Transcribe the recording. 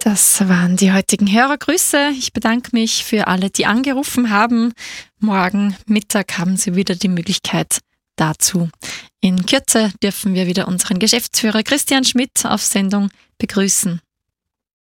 Das waren die heutigen Hörergrüße. Ich bedanke mich für alle, die angerufen haben. Morgen Mittag haben Sie wieder die Möglichkeit dazu. In Kürze dürfen wir wieder unseren Geschäftsführer Christian Schmidt auf Sendung begrüßen.